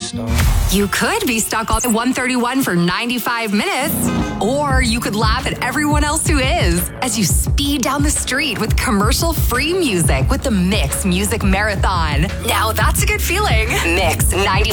You could be stuck on 131 for 95 minutes, or you could laugh at everyone else who is as you speed down the street with commercial-free music with the Mix Music Marathon. Now that's a good feeling. Mix 90.